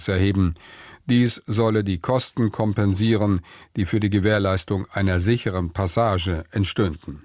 erheben. Dies solle die Kosten kompensieren, die für die Gewährleistung einer sicheren Passage entstünden.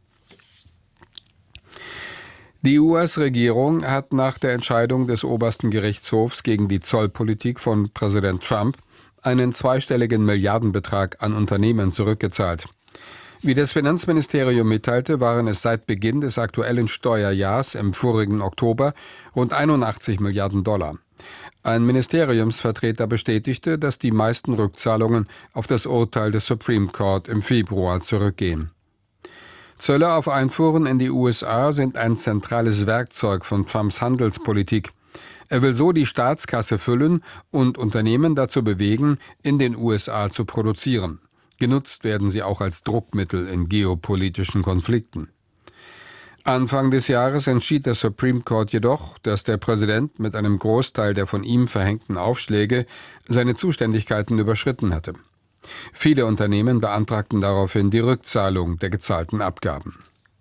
Die US-Regierung hat nach der Entscheidung des obersten Gerichtshofs gegen die Zollpolitik von Präsident Trump einen zweistelligen Milliardenbetrag an Unternehmen zurückgezahlt. Wie das Finanzministerium mitteilte, waren es seit Beginn des aktuellen Steuerjahrs im vorigen Oktober rund 81 Milliarden $. Ein Ministeriumsvertreter bestätigte, dass die meisten Rückzahlungen auf das Urteil des Supreme Court im Februar zurückgehen. Zölle auf Einfuhren in die USA sind ein zentrales Werkzeug von Trumps Handelspolitik. Er will so die Staatskasse füllen und Unternehmen dazu bewegen, in den USA zu produzieren. Genutzt werden sie auch als Druckmittel in geopolitischen Konflikten. Anfang des Jahres entschied der Supreme Court jedoch, dass der Präsident mit einem Großteil der von ihm verhängten Aufschläge seine Zuständigkeiten überschritten hatte. Viele Unternehmen beantragten daraufhin die Rückzahlung der gezahlten Abgaben.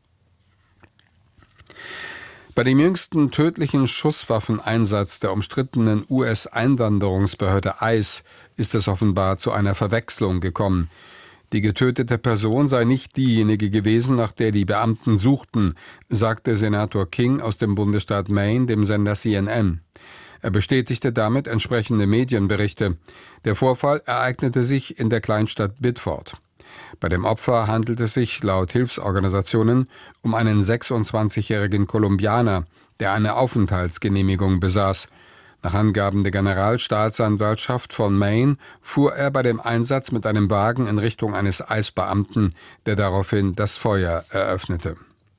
Bei dem jüngsten tödlichen Schusswaffeneinsatz der umstrittenen US-Einwanderungsbehörde ICE ist es offenbar zu einer Verwechslung gekommen. Die getötete Person sei nicht diejenige gewesen, nach der die Beamten suchten, sagte Senator King aus dem Bundesstaat Maine dem Sender CNN. Er bestätigte damit entsprechende Medienberichte. Der Vorfall ereignete sich in der Kleinstadt Biddeford. Bei dem Opfer handelt es sich laut Hilfsorganisationen um einen 26-jährigen Kolumbianer, der eine Aufenthaltsgenehmigung besaß. Nach Angaben der Generalstaatsanwaltschaft von Maine fuhr er bei dem Einsatz mit einem Wagen in Richtung eines ICE-Beamten, der daraufhin das Feuer eröffnete.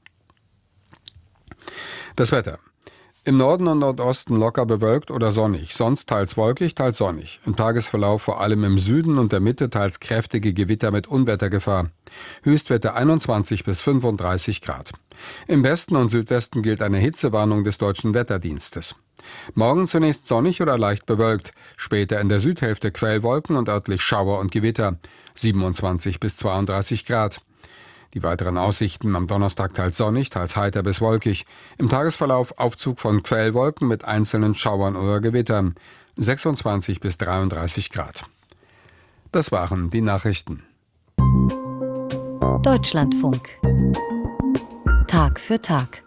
Das Wetter. Im Norden und Nordosten locker bewölkt oder sonnig, sonst teils wolkig, teils sonnig. Im Tagesverlauf vor allem im Süden und der Mitte teils kräftige Gewitter mit Unwettergefahr. Höchstwerte 21 bis 35 Grad. Im Westen und Südwesten gilt eine Hitzewarnung des Deutschen Wetterdienstes. Morgen zunächst sonnig oder leicht bewölkt, später in der Südhälfte Quellwolken und örtlich Schauer und Gewitter, 27 bis 32 Grad. Die weiteren Aussichten am Donnerstag teils sonnig, teils heiter bis wolkig. Im Tagesverlauf Aufzug von Quellwolken mit einzelnen Schauern oder Gewittern, 26 bis 33 Grad. Das waren die Nachrichten. Deutschlandfunk. Tag für Tag.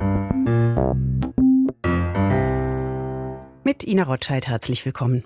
Mit Ina Rotscheid herzlich willkommen.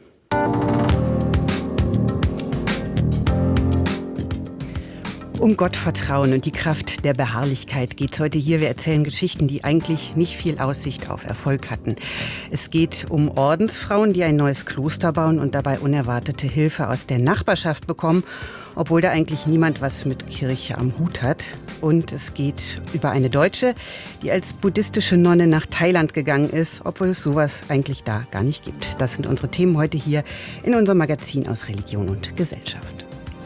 Um Gottvertrauen und die Kraft der Beharrlichkeit geht es heute hier. Wir erzählen Geschichten, die eigentlich nicht viel Aussicht auf Erfolg hatten. Es geht um Ordensfrauen, die ein neues Kloster bauen und dabei unerwartete Hilfe aus der Nachbarschaft bekommen, obwohl da eigentlich niemand was mit Kirche am Hut hat. Und es geht über eine Deutsche, die als buddhistische Nonne nach Thailand gegangen ist, obwohl es sowas eigentlich da gar nicht gibt. Das sind unsere Themen heute hier in unserem Magazin aus Religion und Gesellschaft.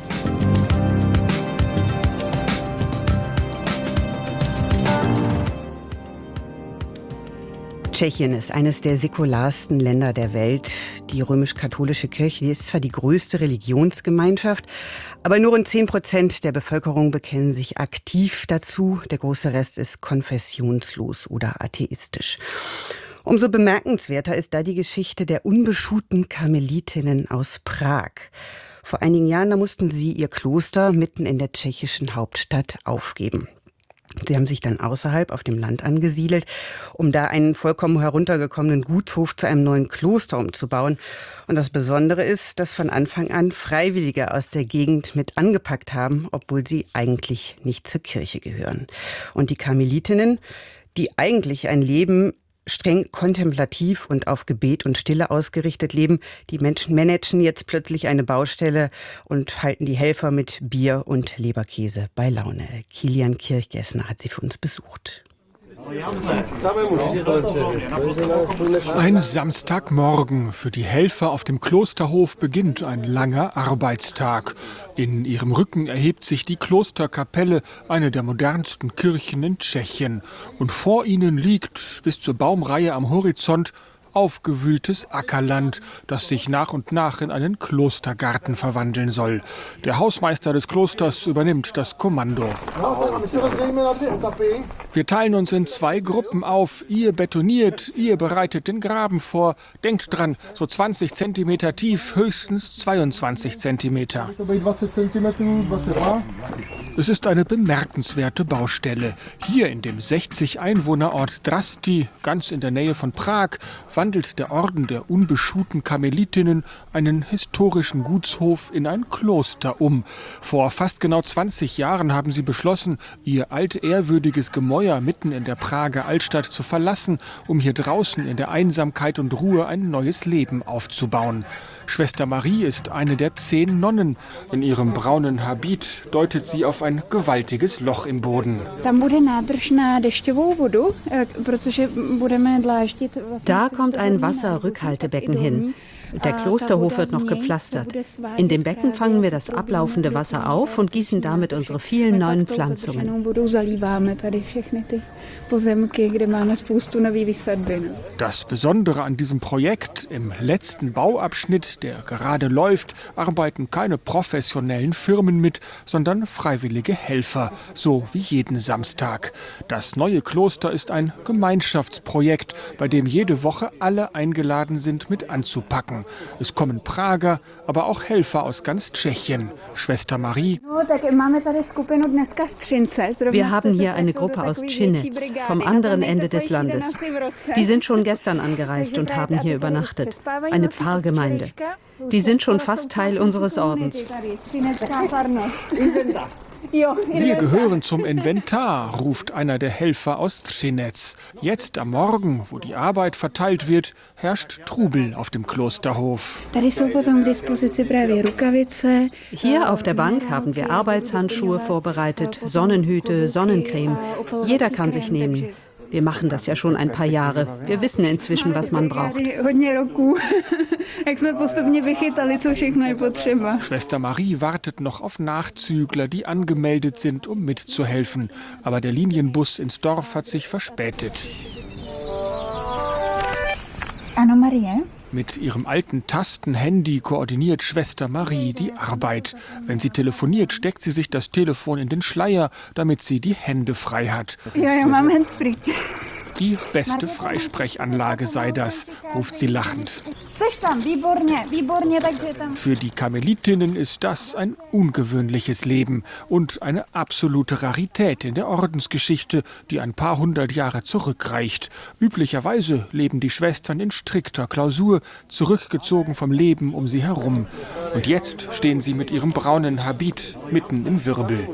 Tschechien ist eines der säkularsten Länder der Welt. Die römisch-katholische Kirche, die ist zwar die größte Religionsgemeinschaft, aber nur rund 10% der Bevölkerung bekennen sich aktiv dazu. Der große Rest ist konfessionslos oder atheistisch. Umso bemerkenswerter ist da die Geschichte der unbeschuhten Karmelitinnen aus Prag. Vor einigen Jahren, da mussten sie ihr Kloster mitten in der tschechischen Hauptstadt aufgeben. Sie haben sich dann außerhalb auf dem Land angesiedelt, um da einen vollkommen heruntergekommenen Gutshof zu einem neuen Kloster umzubauen. Und das Besondere ist, dass von Anfang an Freiwillige aus der Gegend mit angepackt haben, obwohl sie eigentlich nicht zur Kirche gehören. Und die Karmelitinnen, die eigentlich ein Leben streng kontemplativ und auf Gebet und Stille ausgerichtet leben. Die Menschen managen jetzt plötzlich eine Baustelle und halten die Helfer mit Bier und Leberkäse bei Laune. Kilian Kirchgessner hat sie für uns besucht. Ein Samstagmorgen. Für die Helfer auf dem Klosterhof beginnt ein langer Arbeitstag. In ihrem Rücken erhebt sich die Klosterkapelle, eine der modernsten Kirchen in Tschechien. Und vor ihnen liegt bis zur Baumreihe am Horizont aufgewühltes Ackerland, das sich nach und nach in einen Klostergarten verwandeln soll. Der Hausmeister des Klosters übernimmt das Kommando. Wir teilen uns in 2 Gruppen auf. Ihr betoniert, ihr bereitet den Graben vor. Denkt dran, so 20 Zentimeter tief, höchstens 22 Zentimeter. Es ist eine bemerkenswerte Baustelle. Hier in dem 60-Einwohnerort Drasti, ganz in der Nähe von Prag, wandelt der Orden der unbeschuhten Karmelitinnen einen historischen Gutshof in ein Kloster um. Vor fast genau 20 Jahren haben sie beschlossen, ihr altehrwürdiges Gemäuer mitten in der Prager Altstadt zu verlassen, um hier draußen in der Einsamkeit und Ruhe ein neues Leben aufzubauen. Schwester Marie ist eine der 10 Nonnen. In ihrem braunen Habit deutet sie auf ein gewaltiges Loch im Boden. Da kommt ein Wasserrückhaltebecken hin. Der Klosterhof wird noch gepflastert. In dem Becken fangen wir das ablaufende Wasser auf und gießen damit unsere vielen neuen Pflanzungen. Das Besondere an diesem Projekt, im letzten Bauabschnitt, der gerade läuft, arbeiten keine professionellen Firmen mit, sondern freiwillige Helfer, so wie jeden Samstag. Das neue Kloster ist ein Gemeinschaftsprojekt, bei dem jede Woche alle eingeladen sind, mit anzupacken. Es kommen Prager, aber auch Helfer aus ganz Tschechien. Schwester Marie. Wir haben hier eine Gruppe aus Třinec, vom anderen Ende des Landes. Die sind schon gestern angereist und haben hier übernachtet. Eine Pfarrgemeinde. Die sind schon fast Teil unseres Ordens. Wir gehören zum Inventar, ruft einer der Helfer aus Třinec. Jetzt am Morgen, wo die Arbeit verteilt wird, herrscht Trubel auf dem Klosterhof. Hier auf der Bank haben wir Arbeitshandschuhe vorbereitet, Sonnenhüte, Sonnencreme. Jeder kann sich nehmen. Wir machen das ja schon ein paar Jahre. Wir wissen inzwischen, was man braucht. Schwester Marie wartet noch auf Nachzügler, die angemeldet sind, um mitzuhelfen. Aber der Linienbus ins Dorf hat sich verspätet. Mit ihrem alten Tastenhandy koordiniert Schwester Marie die Arbeit. Wenn sie telefoniert, steckt sie sich das Telefon in den Schleier, damit sie die Hände frei hat. Die beste Freisprechanlage sei das, ruft sie lachend. Für die Karmelitinnen ist das ein ungewöhnliches Leben und eine absolute Rarität in der Ordensgeschichte, die ein paar hundert Jahre zurückreicht. Üblicherweise leben die Schwestern in strikter Klausur, zurückgezogen vom Leben um sie herum. Und jetzt stehen sie mit ihrem braunen Habit mitten im Wirbel.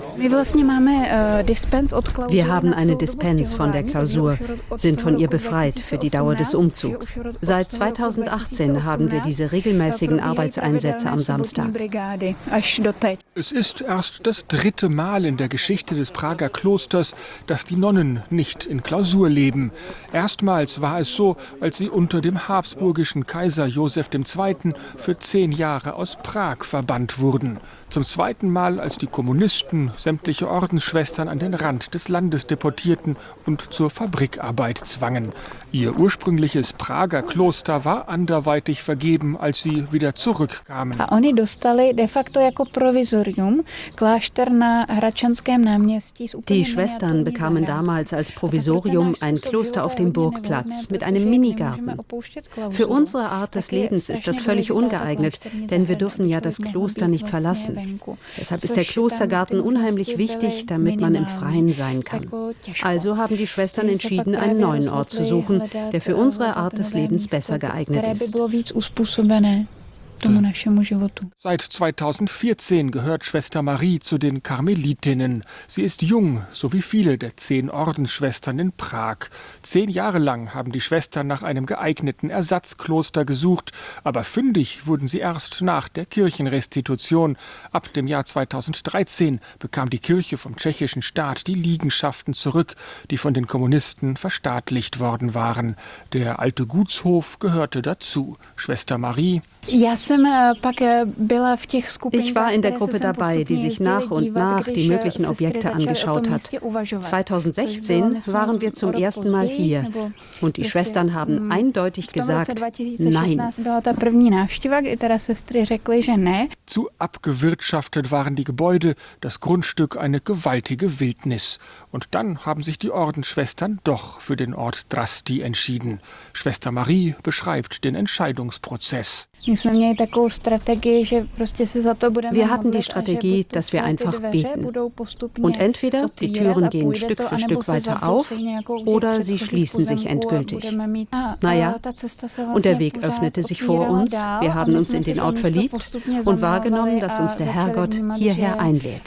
Wir haben eine Dispens von der Klausur, sind von ihr befreit für die Dauer des Umzugs. Seit 2018 haben wir diese regelmäßigen Arbeitseinsätze am Samstag. Es ist erst das 3. Mal in der Geschichte des Prager Klosters, dass die Nonnen nicht in Klausur leben. Erstmals war es so, als sie unter dem habsburgischen Kaiser Josef II. Für 10 Jahre aus Prag verbannt wurden. Zum 2. Mal, als die Kommunisten sämtliche Ordensschwestern an den Rand des Landes deportierten und zur Fabrikarbeit zwangen. Ihr ursprüngliches Prager Kloster war anderweitig vergeben, als sie wieder zurückkamen. Die Schwestern bekamen damals als Provisorium ein Kloster auf dem Burgplatz mit einem Minigarten. Für unsere Art des Lebens ist das völlig ungeeignet, denn wir dürfen ja das Kloster nicht verlassen. Deshalb ist der Klostergarten unheimlich wichtig, damit man im Freien sein kann. Also haben die Schwestern entschieden, einen neuen Ort zu suchen, der für unsere Art des Lebens besser geeignet ist. Seit 2014 gehört Schwester Marie zu den Karmelitinnen. Sie ist jung, so wie viele der 10 Ordensschwestern in Prag. 10 Jahre lang haben die Schwestern nach einem geeigneten Ersatzkloster gesucht, aber fündig wurden sie erst nach der Kirchenrestitution. Ab dem Jahr 2013 bekam die Kirche vom tschechischen Staat die Liegenschaften zurück, die von den Kommunisten verstaatlicht worden waren. Der alte Gutshof gehörte dazu. Schwester Marie: Ich war in der Gruppe dabei, die sich nach und nach die möglichen Objekte angeschaut hat. 2016 waren wir zum ersten Mal hier und die Schwestern haben eindeutig gesagt, nein. Zu abgewirtschaftet waren die Gebäude, das Grundstück eine gewaltige Wildnis. Und dann haben sich die Ordensschwestern doch für den Ort Drasti entschieden. Schwester Marie beschreibt den Entscheidungsprozess. Wir hatten die Strategie, dass wir einfach beten. Und entweder die Türen gehen Stück für Stück weiter auf oder sie schließen sich endgültig. Naja, und der Weg öffnete sich vor uns. Wir haben uns in den Ort verliebt und wahrgenommen, dass uns der Herrgott hierher einlädt.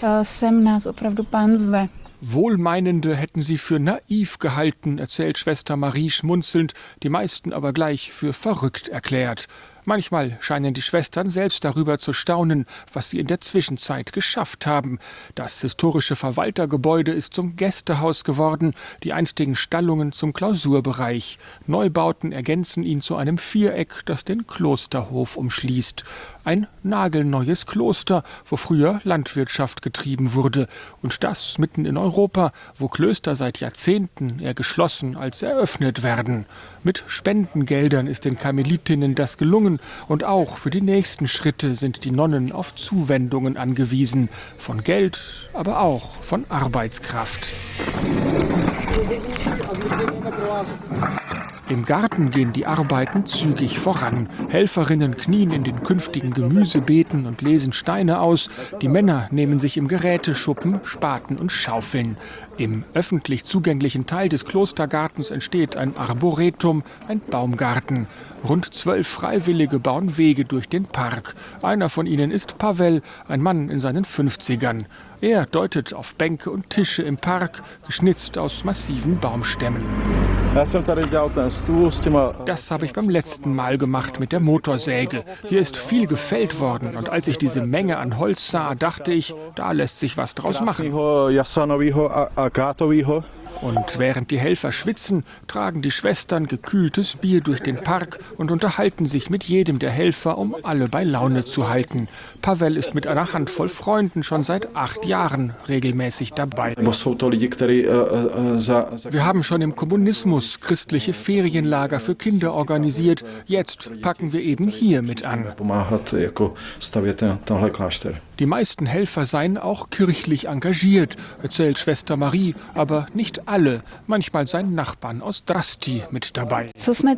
Wohlmeinende hätten sie für naiv gehalten, erzählt Schwester Marie schmunzelnd, die meisten aber gleich für verrückt erklärt. Manchmal scheinen die Schwestern selbst darüber zu staunen, was sie in der Zwischenzeit geschafft haben. Das historische Verwaltergebäude ist zum Gästehaus geworden, die einstigen Stallungen zum Klausurbereich. Neubauten ergänzen ihn zu einem Viereck, das den Klosterhof umschließt. Ein nagelneues Kloster, wo früher Landwirtschaft getrieben wurde. Und das mitten in Europa, wo Klöster seit Jahrzehnten eher geschlossen als eröffnet werden. Mit Spendengeldern ist den Karmelitinnen das gelungen. Und auch für die nächsten Schritte sind die Nonnen auf Zuwendungen angewiesen. Von Geld, aber auch von Arbeitskraft. Im Garten gehen die Arbeiten zügig voran. Helferinnen knien in den künftigen Gemüsebeeten und lesen Steine aus. Die Männer nehmen sich im Geräteschuppen Spaten und Schaufeln. Im öffentlich zugänglichen Teil des Klostergartens entsteht ein Arboretum, ein Baumgarten. Rund 12 Freiwillige bauen Wege durch den Park. Einer von ihnen ist Pavel, ein Mann in seinen 50ern. Er deutet auf Bänke und Tische im Park, geschnitzt aus massiven Baumstämmen. Das habe ich beim letzten Mal gemacht mit der Motorsäge. Hier ist viel gefällt worden und als ich diese Menge an Holz sah, dachte ich, da lässt sich was draus machen. Und während die Helfer schwitzen, tragen die Schwestern gekühltes Bier durch den Park und unterhalten sich mit jedem der Helfer, um alle bei Laune zu halten. Pavel ist mit einer Handvoll Freunden schon seit 8 Jahren regelmäßig dabei. Wir haben schon im Kommunismus christliche Ferienlager für Kinder organisiert. Jetzt packen wir eben hier mit an. Die meisten Helfer seien auch kirchlich engagiert, erzählt Schwester Marie, aber nicht alle. Manchmal seien Nachbarn aus Drasti mit dabei.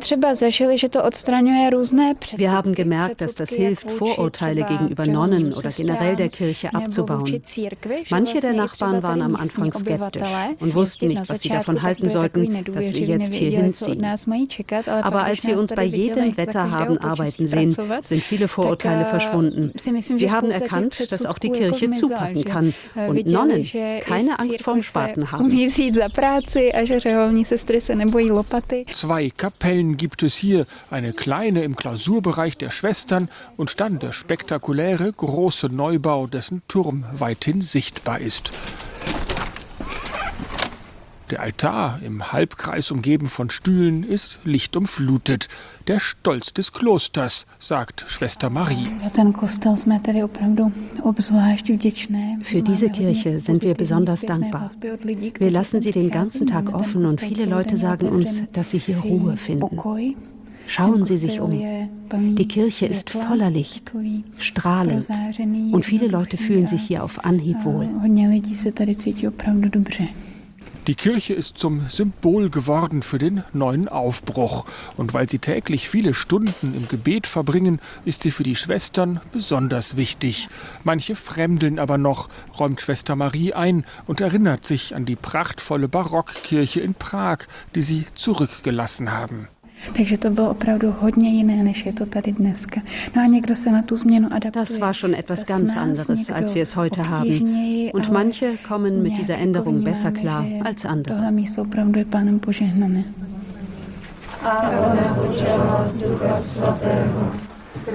Wir haben gemerkt, dass das hilft, Vorurteile gegenüber Nonnen oder generell der Kirche abzubauen. Manche der Nachbarn waren am Anfang skeptisch und wussten nicht, was sie davon halten sollten, dass wir jetzt hier hinziehen. Aber als sie uns bei jedem Wetter haben arbeiten sehen, sind viele Vorurteile verschwunden. Sie haben erkannt, dass auch die Kirche zupacken kann und Nonnen keine Angst vorm Spaten haben. 2 Kapellen gibt es hier, eine kleine im Klausurbereich der Schwestern und dann der spektakuläre große Neubau, dessen Turm weithin sichtbar ist. Der Altar, im Halbkreis umgeben von Stühlen, ist lichtumflutet. Der Stolz des Klosters, sagt Schwester Marie. Für diese Kirche sind wir besonders dankbar. Wir lassen sie den ganzen Tag offen und viele Leute sagen uns, dass sie hier Ruhe finden. Schauen Sie sich um. Die Kirche ist voller Licht, strahlend und viele Leute fühlen sich hier auf Anhieb wohl. Die Kirche ist zum Symbol geworden für den neuen Aufbruch. Und weil sie täglich viele Stunden im Gebet verbringen, ist sie für die Schwestern besonders wichtig. Manche fremdeln aber noch, räumt Schwester Marie ein und erinnert sich an die prachtvolle Barockkirche in Prag, die sie zurückgelassen haben. Das war schon etwas ganz anderes, als wir es heute haben. Und manche kommen mit dieser Änderung besser klar als andere.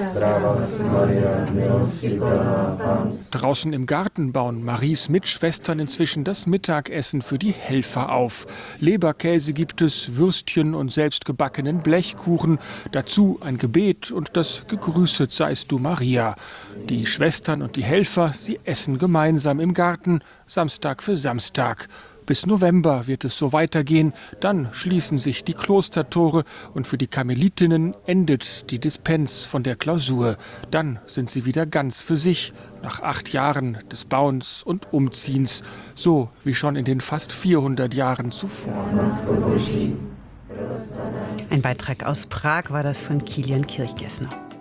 Draußen im Garten bauen Maries Mitschwestern inzwischen das Mittagessen für die Helfer auf. Leberkäse gibt es, Würstchen und selbstgebackenen Blechkuchen. Dazu ein Gebet und das Gegrüßet seist du, Maria. Die Schwestern und die Helfer, sie essen gemeinsam im Garten, Samstag für Samstag. Bis November wird es so weitergehen, dann schließen sich die Klostertore und für die Karmelitinnen endet die Dispens von der Klausur. Dann sind sie wieder ganz für sich, nach 8 Jahren des Bauens und Umziehens, so wie schon in den fast 400 Jahren zuvor. Ein Beitrag aus Prag war das von Kilian Kirchgessner.